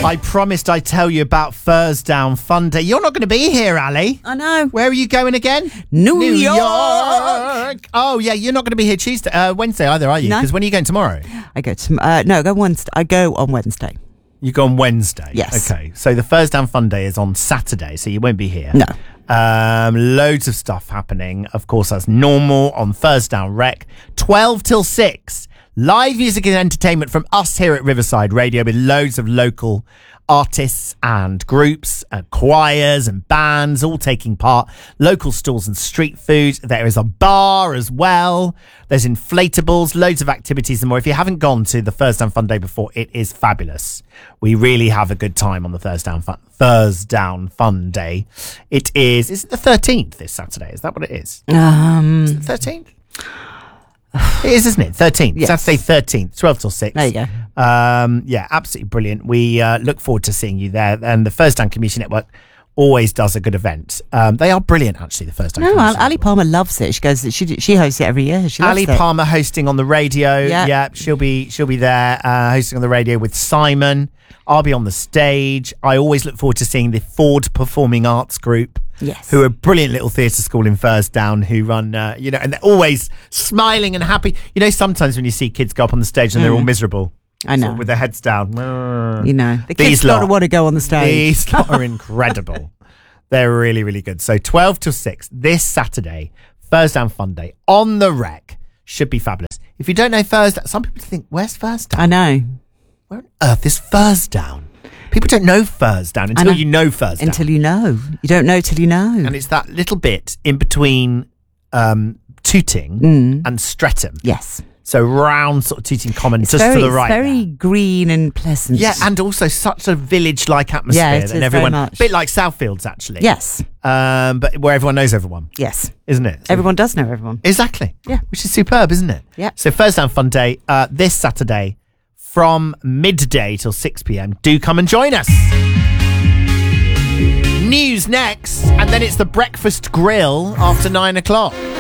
I promised I'd tell you about Thursdown Fun Day. You're not going to be here, Ali. I know. Where are you going again? New York. Oh, yeah, you're not going to be here Wednesday either, are you? No. Because when are you going tomorrow? I go to I go Wednesday. I go on Wednesday. You go on Wednesday? Yes. Okay, so the Thursdown Fun Day is on Saturday, so you won't be here. No. Loads of stuff happening. Of course, as normal on Thursdown Rec. 12 till 6. Live music and entertainment from us here at Riverside Radio with loads of local artists and groups and choirs and bands all taking part. Local stalls and street food. There is a bar as well. There's inflatables, loads of activities and more. If you haven't gone to the Thursdown Fun Day before, it is fabulous. We really have a good time on the Thursdown Fun Day. Is it the 13th this Saturday? Is that what it is? Is it the 13th? It is, isn't it? 13th. Yes. Saturday 13th, 12 till 6. There you go. Yeah, absolutely brilliant. We look forward to seeing you there. And the Thursdown Community Network always does a good event. They are brilliant, actually, the Thursdown Community Ali Network. Palmer loves it. She goes. She hosts it every year. She loves Ali it. Palmer hosting on the radio. Yeah. She'll be there hosting on the radio with Simon. I'll be on the stage. I always look forward to seeing the Ford Performing Arts Group. Yes. Who are a brilliant little theatre school in Thursdown who run, and they're always smiling and happy. You know, sometimes when you see kids go up on the stage and they're all miserable. I know. Sort of with their heads down. You know, the kids don't want to go on the stage. These lot are incredible. They're really, really good. So 12 till 6 this Saturday, Thursdown Fun Day on the Rec. Should be fabulous. If you don't know Thursdown, some people think, where's Thursdown? I know. Where on earth is Thursdown? People don't know Thursdown until you know Thursdown. Until you know. You don't know till you know. And it's that little bit in between Tooting and Streatham. Yes. So round sort of Tooting Common, It's just very, to the right. It's very green and pleasant. Yeah, and also such a village-like atmosphere. Yeah, it that is everyone, very much. a bit like Southfields, actually. Yes. But where everyone knows everyone. Yes. Isn't it? So Everyone does know everyone. Exactly. Yeah. Which is superb, isn't it? Yeah. So Thursdown Fun Day this Saturday from midday till 6 p.m. Do come and join us. News next, and then it's the breakfast grill after 9 o'clock.